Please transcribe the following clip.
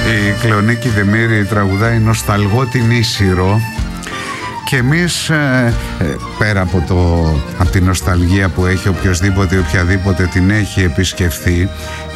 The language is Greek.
Η Κλεονίκη Δημήρη τραγουδάει «Νοσταλγώ την Ίσυρο». Και εμείς πέρα από την νοσταλγία που έχει οποιοδήποτε, οποιαδήποτε την έχει επισκεφθεί,